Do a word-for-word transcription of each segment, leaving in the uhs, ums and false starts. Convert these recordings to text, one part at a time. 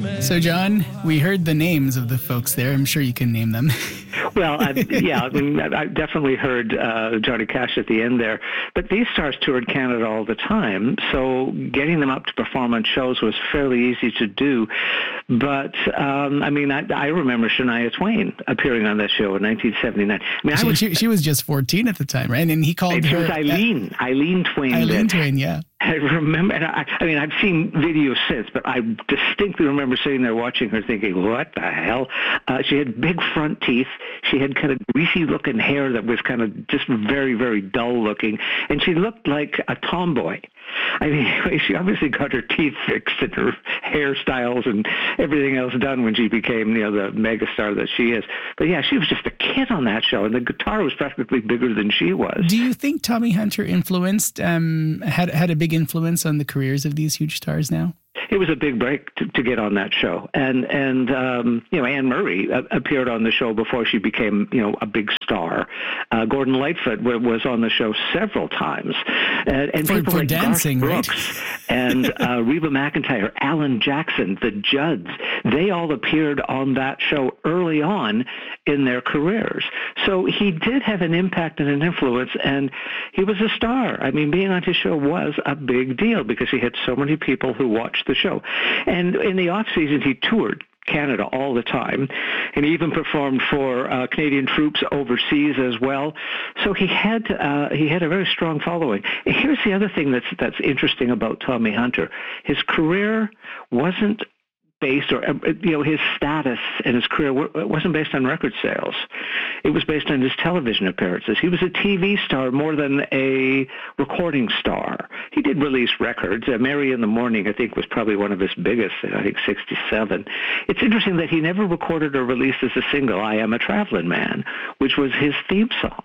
So, John, we heard the names of the folks there. I'm sure you can name them. Well, I, yeah, I mean, I definitely heard uh, Johnny Cash at the end there. But these stars toured Canada all the time, so getting them up to perform on shows was fairly easy to do. But, um, I mean, I, I remember Shania Twain appearing on that show in nineteen seventy-nine. I mean, she, I was, she, she was just fourteen at the time, right? And he called she her... was Eileen, uh, Eileen Twain. Eileen Twain, yeah. I remember, and I, I mean, I've seen videos since, but I distinctly remember sitting there watching her thinking, what the hell? Uh, she had big front teeth. She had kind of greasy-looking hair that was kind of just very, very dull-looking, and she looked like a tomboy. I mean, she obviously got her teeth fixed and her hairstyles and everything else done when she became, you know, the megastar that she is. But yeah, she was just a kid on that show, and the guitar was practically bigger than she was. Do you think Tommy Hunter influenced, um, had had a big influence on the careers of these huge stars now? It was a big break to, to get on that show, and and um, you know, Anne Murray uh, appeared on the show before she became, you know, a big star. Uh, Gordon Lightfoot w- was on the show several times, and, and for, people for like dancing, Garth Brooks right? and uh, Reba McEntire, Alan Jackson, the Judds. They all appeared on that show early on in their careers. So he did have an impact and an influence, and he was a star. I mean, being on his show was a big deal because he had so many people who watched the show. And in the off season, he toured Canada all the time, and he even performed for uh, Canadian troops overseas as well. So he had uh, he had a very strong following. And here's the other thing that's that's interesting about Tommy Hunter: his career wasn't based, or you know, his status and his career wasn't based on record sales. It was based on his television appearances. He was a T V star more than a recording star. He did release records. Uh, Mary in the Morning, I think, was probably one of his biggest, I think sixty-seven. It's interesting that he never recorded or released as a single I Am a Traveling Man, which was his theme song.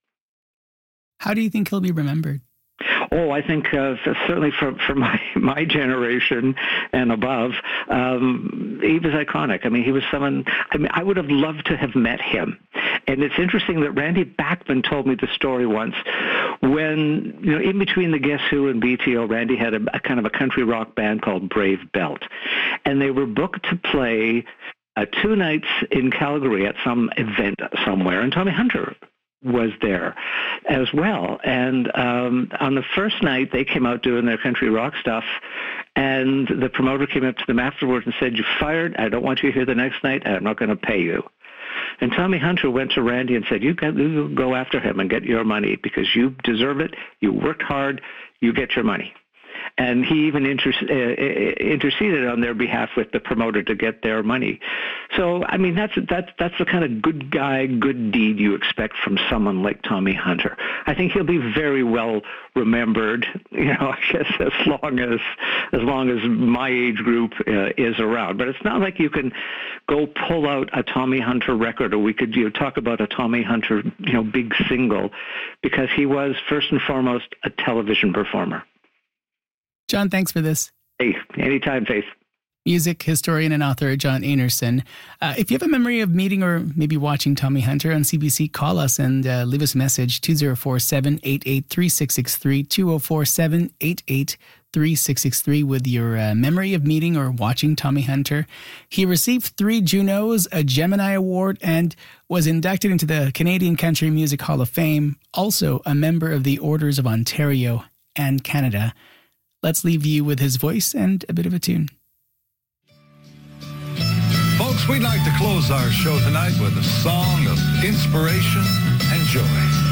How do you think he'll be remembered? Oh, I think uh, certainly for for my my generation and above, um, he was iconic. I mean, he was someone. I mean, I would have loved to have met him. And it's interesting that Randy Bachman told me the story once when, you know, in between the Guess Who and B T O, Randy had a, a kind of a country rock band called Brave Belt, and they were booked to play uh, two nights in Calgary at some event somewhere, and Tommy Hunter was there as well. And um, on the first night, they came out doing their country rock stuff, and the promoter came up to them afterwards and said, "You're fired. I don't want you here the next night, and I'm not going to pay you." And Tommy Hunter went to Randy and said, you, got, you go after him and get your money because you deserve it. You worked hard. You get your money. And he even inter- uh, interceded on their behalf with the promoter to get their money. So, I mean, that's that's that's the kind of good guy, good deed you expect from someone like Tommy Hunter. I think he'll be very well remembered, you know, I guess as long as as long as my age group uh, is around. But it's not like you can go pull out a Tommy Hunter record, or we could, you know, talk about a Tommy Hunter, you know, big single, because he was first and foremost a television performer. John, thanks for this. Hey, anytime, Faith. Music historian and author John Einarson. Uh, if you have a memory of meeting or maybe watching Tommy Hunter on C B C, call us and uh, leave us a message, two oh four, seven eight eight, three six six three, two oh four, seven eight eight, three six six three with your uh, memory of meeting or watching Tommy Hunter. He received three Junos, a Gemini Award, and was inducted into the Canadian Country Music Hall of Fame, also a member of the Orders of Ontario and Canada. Let's leave you with his voice and a bit of a tune. Folks, we'd like to close our show tonight with a song of inspiration and joy.